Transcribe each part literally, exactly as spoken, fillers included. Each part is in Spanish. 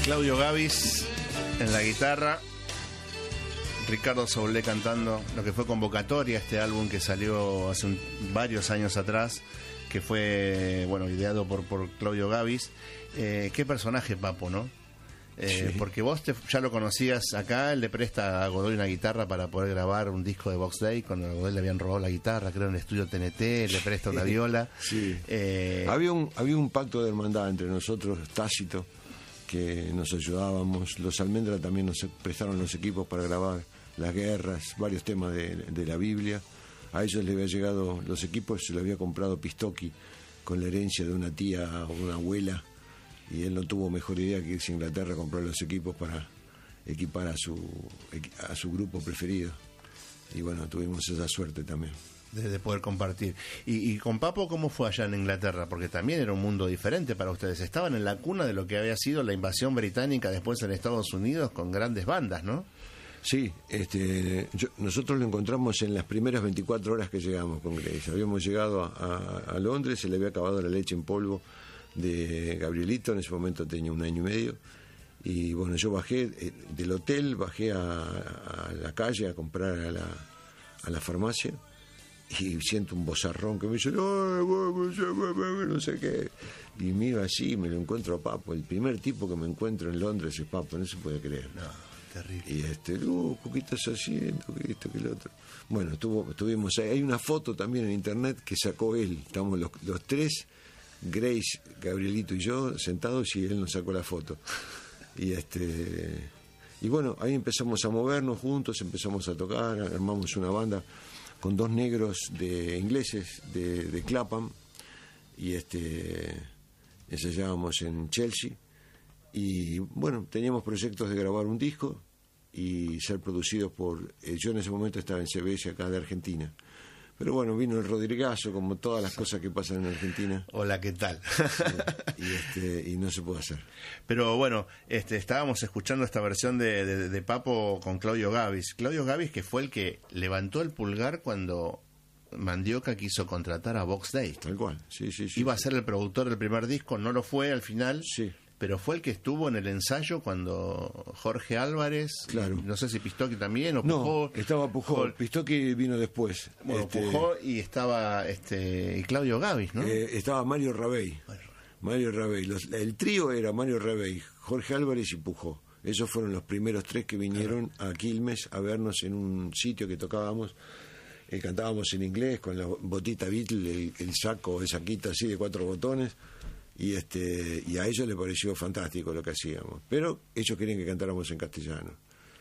Claudio Gabis en la guitarra, Ricardo Soule cantando lo que fue Convocatoria, este álbum que salió hace un, varios años atrás, que fue, bueno, ideado por, por Claudio Gabis. Eh, qué personaje, Papo, ¿no? Eh, sí. Porque vos te, ya lo conocías acá, él le presta a Godoy una guitarra para poder grabar un disco de Box Day, cuando a Godoy le habían robado la guitarra, creo en el estudio T N T, le presta una viola. Sí. Eh, había, un, había un pacto de hermandad entre nosotros, tácito, que nos ayudábamos. Los Almendra también nos prestaron los equipos para grabar Las Guerras, varios temas de, de la Biblia. A ellos les había llegado los equipos, se los había comprado Pistocchi con la herencia de una tía o una abuela, y él no tuvo mejor idea que irse a Inglaterra a comprar los equipos para equipar a su a su grupo preferido. Y bueno, tuvimos esa suerte también de, de poder compartir. Y, y con Papo, ¿cómo fue allá en Inglaterra? Porque también era un mundo diferente para ustedes. Estaban en la cuna de lo que había sido la invasión británica después en Estados Unidos, con grandes bandas, ¿no? Sí, este, yo, nosotros lo encontramos en las primeras veinticuatro horas que llegamos con Grace. Habíamos llegado a, a, a Londres, se le había acabado la leche en polvo de Gabrielito, en ese momento tenía un año y medio, y bueno, yo bajé eh, del hotel, bajé a, a la calle a comprar a la, a la farmacia, y siento un bozarrón que me dice, no sé qué, y miro así, me lo encuentro a Papo, el primer tipo que me encuentro en Londres es Papo, no se puede creer. No, terrible. Y este, uh, ¿qué estás haciendo? ¿Qué esto, qué lo otro? Bueno, estuvo, estuvimos ahí, hay una foto también en internet que sacó él, estamos los, los tres, Grace, Gabrielito y yo sentados, y él nos sacó la foto. Y este y bueno, ahí empezamos a movernos juntos, empezamos a tocar, armamos una banda con dos negros de ingleses de, de Clapham, y este ensayábamos en Chelsea, y bueno, teníamos proyectos de grabar un disco y ser producidos por eh, yo en ese momento estaba en C B S acá de Argentina. Pero bueno, vino el Rodrigazo, como todas las cosas que pasan en Argentina. Hola, ¿qué tal? y, este, y no se puede hacer. Pero bueno, este, estábamos escuchando esta versión de, de, de Papo con Claudio Gabis. Claudio Gabis, que fue el que levantó el pulgar cuando Mandioca quiso contratar a Box Day. Tal cual, sí, sí, sí. Iba sí. a ser el productor del primer disco, no lo fue al final. Sí. Pero fue el que estuvo en el ensayo cuando Jorge Álvarez, claro. no sé si Pistocchi también o no, Pujol. estaba Pujol, Pistocchi vino después. Bueno, este, Pujol y estaba este y Claudio Gabis, ¿no? Eh, estaba Mario Rabey. Bueno. Mario Rabey. Los, el trío era Mario Rabey, Jorge Álvarez y Pujol. Esos fueron los primeros tres que vinieron claro. a Quilmes a vernos en un sitio que tocábamos. Eh, cantábamos en inglés con la botita Beatle, el, el saco, el saquito así de cuatro botones. Y este y a ellos les pareció fantástico lo que hacíamos, pero ellos querían que cantáramos en castellano,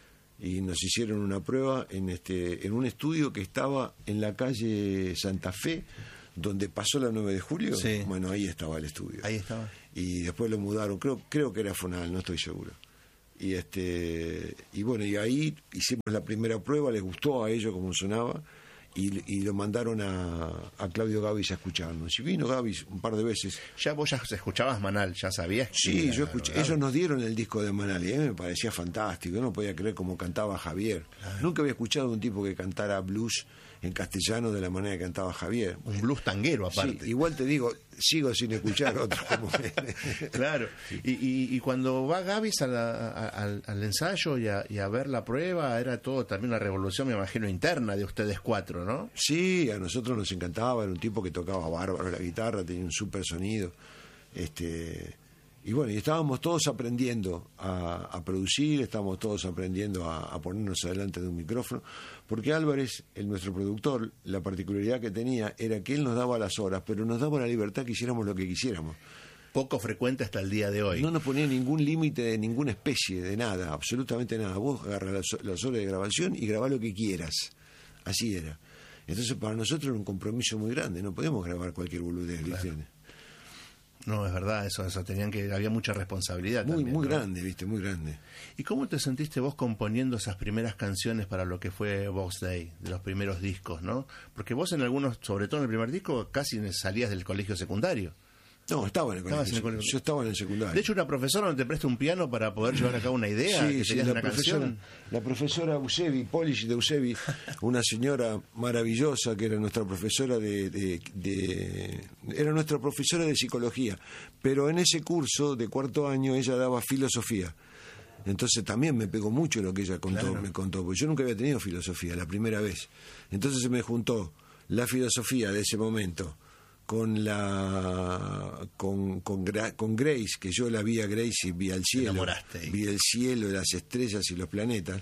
y nos hicieron una prueba en este en un estudio que estaba en la calle Santa Fe, donde pasó la nueve de julio. Sí. Bueno, ahí estaba el estudio, ahí estaba, y después lo mudaron, creo creo que era Fonal, no estoy seguro. Y este y bueno, y ahí hicimos la primera prueba, les gustó a ellos cómo sonaba. Y, y lo mandaron a, a Claudio Gabis a escucharnos. Y vino Gabis un par de veces. ¿Ya vos ya escuchabas Manal? ¿Ya sabías? Sí, era, yo escuché. Claro. Ellos nos dieron el disco de Manal y a mí me parecía fantástico. Yo no podía creer cómo cantaba Javier. Claro. Nunca había escuchado a un tipo que cantara blues en castellano de la manera que cantaba Javier. Un blues tanguero aparte. Sí, igual te digo, sigo sin escuchar otro como claro. Y, y, y cuando va Gabis a la, a, al, al ensayo y a, y a ver la prueba, era todo también una revolución, me imagino, interna de ustedes cuatro, ¿no? Sí, a nosotros nos encantaba, era un tipo que tocaba bárbaro la guitarra, tenía un súper sonido. Este, y bueno, y estábamos todos aprendiendo a, a producir, estábamos todos aprendiendo a, a ponernos adelante de un micrófono, porque Álvarez, el nuestro productor, la particularidad que tenía era que él nos daba las horas, pero nos daba la libertad que hiciéramos lo que quisiéramos. Poco frecuente hasta el día de hoy. No nos ponía ningún límite de ninguna especie, de nada, absolutamente nada. Vos agarrás las, las horas de grabación y grabá lo que quieras. Así era. Entonces para nosotros era un compromiso muy grande, no podíamos grabar cualquier boludez, claro. ¿viste? No, es verdad, eso, eso tenían que, había mucha responsabilidad muy, también, muy ¿no? grande, viste, muy grande. ¿Y cómo te sentiste vos componiendo esas primeras canciones para lo que fue Box Day, de los primeros discos, ¿no? Porque vos en algunos, sobre todo en el primer disco, casi salías del colegio secundario. No, estaba en el colegio. En el colegio. Yo estaba en el secundario. De hecho, una profesora no te presta un piano para poder llevar a cabo una idea. Sí, que sí, tenías la una profesora, canción. la profesora Eusebi, Polish de Eusebi, una señora maravillosa que era nuestra profesora de, de, de... Era nuestra profesora de psicología, pero en ese curso de cuarto año ella daba filosofía. Entonces también me pegó mucho lo que ella contó, Claro. me contó, porque yo nunca había tenido filosofía, la primera vez. Entonces se me juntó la filosofía de ese momento con la con, con, Gra- con Grace, que yo la vi a Grace y vi al cielo, enamoraste ahí. vi el cielo, las estrellas y los planetas,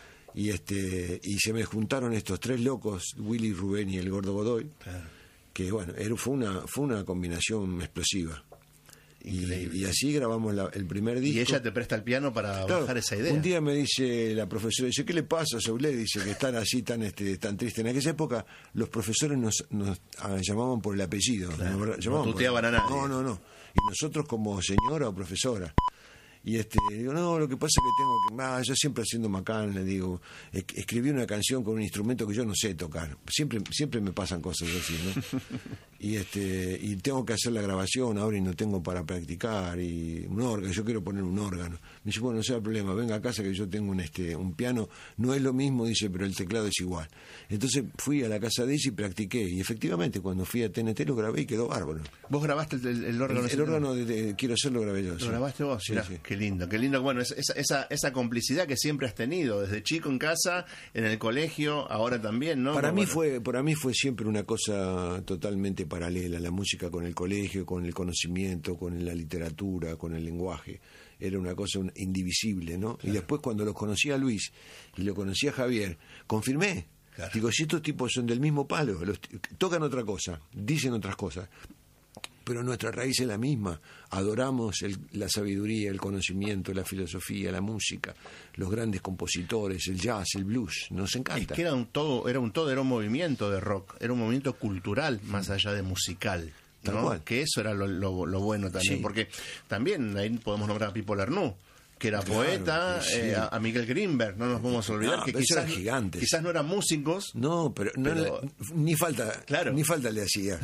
y este y se me juntaron estos tres locos, Willy, Rubén y el Gordo Godoy, Claro. que bueno, era, fue una fue una combinación explosiva. Increíble. Y, y así grabamos la- el primer disco. Y ella te presta el piano para Claro, bajar esa idea. un día me dice la profesora, dice, ¿qué le pasa a Soule? Dice que están así tan este tan tristes. En aquella época los profesores nos, nos ah, llamaban por el apellido. Claro, nos no llamaban por- tuteaban a nadie. No, no, no. Y nosotros como señora o profesora. Y este, digo, no, lo que pasa es que tengo que, ah, yo siempre haciendo macán, le digo, es- escribí una canción con un instrumento que yo no sé tocar. Siempre, siempre me pasan cosas así, ¿no? Y este, y tengo que hacer la grabación ahora y no tengo para practicar, y un órgano, yo quiero poner un órgano. Me dice, bueno, no sea el problema, venga a casa que yo tengo un este, un piano, no es lo mismo, dice, pero el teclado es igual. Entonces fui a la casa de ella y practiqué, y efectivamente cuando fui a T N T lo grabé y quedó bárbaro. ¿Vos grabaste el, el- el órgano? El, ese el órgano de, de Quiero Ser lo grabé yo. ¿Lo sí. grabaste vos? Sí, Mirá, sí. qué lindo, qué lindo. Bueno, esa, esa, esa complicidad que siempre has tenido, desde chico en casa, en el colegio, ahora también, ¿no? Para Bueno, mí fue, para mí fue siempre una cosa totalmente paralela, la música con el colegio, con el conocimiento, con la literatura, con el lenguaje. Era una cosa un- indivisible, ¿no? Y después cuando los conocí a Luis y lo conocí a Javier, confirmé. Claro. Digo, si estos tipos son del mismo palo, los t- tocan otra cosa, dicen otras cosas, pero nuestra raíz es la misma. Adoramos el- la sabiduría, el conocimiento, la filosofía, la música, los grandes compositores, el jazz, el blues, nos Es encanta. que era un todo, era un todo, era un movimiento de rock, era un movimiento cultural más allá de musical. Tal ¿no? cual. Que eso era lo, lo- lo bueno también, Sí. porque también ahí podemos nombrar a Pipo Lernoux, que era Claro, poeta, sí. eh, a, a Miguel Grinberg, no nos podemos olvidar, No, que pero esos quizás, eran gigantes. quizás no eran músicos, No, pero, no Pero- le- ni falta, Claro. ni falta le hacía.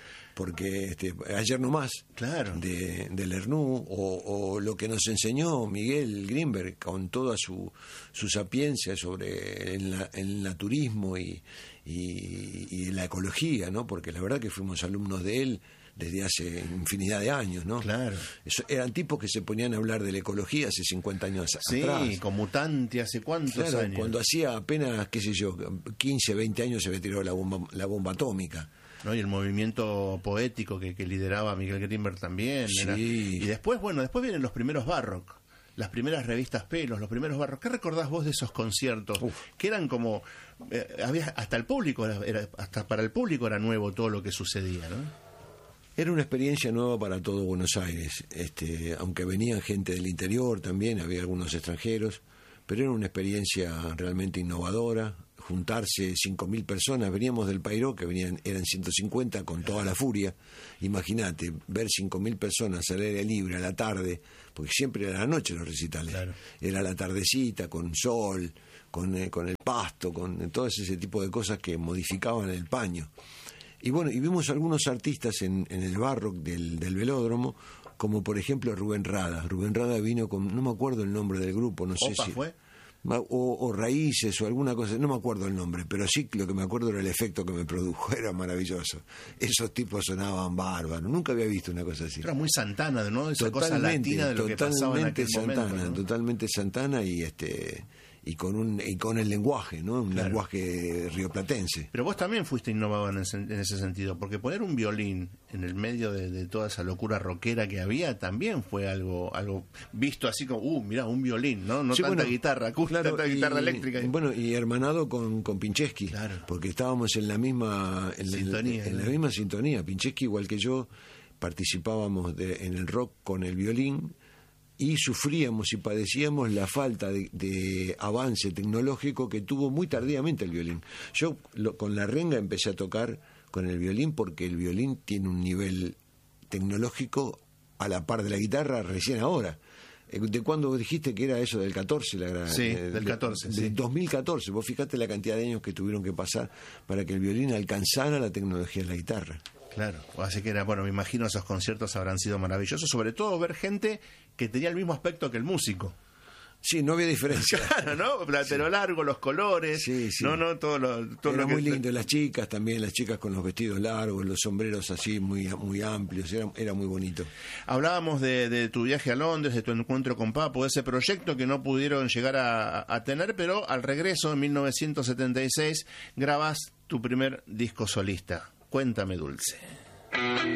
Porque este, ayer nomás, Claro. de, de Lernoux, o, o lo que nos enseñó Miguel Grinberg con toda su, su sapiencia sobre el, na- el naturismo y, y, y la ecología, ¿no? Porque la verdad que fuimos alumnos de él desde hace infinidad de años, ¿no? Claro. Eso- eran tipos que se ponían a hablar de la ecología hace cincuenta años sí, atrás. con Mutante hace cuántos Claro, años. cuando hacía apenas, qué sé yo, quince, veinte años se había tirado la bomba, la bomba atómica. ¿no? Y el movimiento poético que, que lideraba Miguel Grinberg también. Sí. era- Y después, bueno, después vienen los primeros Barrock, las primeras revistas Pelos, los primeros Barrock. ¿Qué recordás vos de esos conciertos? Uf. Que eran como... eh, había hasta el público, era, era- hasta para el público era nuevo todo lo que sucedía, ¿no? Era una experiencia nueva para todo Buenos Aires, este, aunque venían gente del interior también, había algunos extranjeros, pero era una experiencia realmente innovadora. Juntarse cinco mil personas, veníamos del Pairó, que venían, eran ciento cincuenta con toda la furia. Imagínate, ver cinco mil personas al aire libre a la tarde, porque siempre era la noche los recitales, Claro. era la tardecita, con sol, con, eh, con el pasto, con todo ese tipo de cosas que modificaban el paño. Y bueno, y vimos algunos artistas en, en el Barrock del, del velódromo, como por ejemplo Rubén Rada. Rubén Rada vino con, no me acuerdo el nombre del grupo, no sé ¿Opa si... fue? O, o Raíces o alguna cosa, no me acuerdo el nombre, pero sí lo que me acuerdo era el efecto que me produjo, era maravilloso. Esos tipos sonaban bárbaros, nunca había visto una cosa así. Era muy Santana, ¿no? Esa cosa latina de lo que pasaba en aquel Santana, momento, ¿no? totalmente Santana y este y con un y con el lenguaje, ¿no? Un Claro. lenguaje rioplatense. Pero vos también fuiste innovador en ese, en ese sentido, porque poner un violín en el medio de, de toda esa locura rockera que había también fue algo algo visto así como, uh, mirá, un violín, ¿no? No Sí, tanta bueno, guitarra acústica, claro, tanta y- guitarra eléctrica. Bueno, y hermanado con, con Pinchesky, Claro. porque estábamos en la misma en, la- Sintonía, en ¿no? la misma sintonía. Pinchesky, igual que yo, participábamos de- en el rock con el violín y sufríamos y padecíamos la falta de, de avance tecnológico que tuvo muy tardíamente el violín. Yo lo- con la renga empecé a tocar con el violín porque el violín tiene un nivel tecnológico a la par de la guitarra recién ahora. Eh, ¿De cuándo dijiste que era eso del catorce? La, gra- Sí, eh, del de- catorce, de sí. dos mil catorce. Vos fijate la cantidad de años que tuvieron que pasar para que el violín alcanzara la tecnología de la guitarra. Claro, así que era, bueno, me imagino esos conciertos habrán sido maravillosos, sobre todo ver gente que tenía el mismo aspecto que el músico. Sí, no había diferencia. Claro, ¿no? Platero sí. largo, los colores. Sí, sí. No, no, todo lo, todo era lo que... muy lindo. Las chicas también, las chicas con los vestidos largos, los sombreros así muy muy amplios. Era, era muy bonito. Hablábamos de, de tu viaje a Londres, de tu encuentro con Papo, de ese proyecto que no pudieron llegar a, a tener, pero al regreso, en mil novecientos setenta y seis, grabás tu primer disco solista. Cuéntame, Dulce.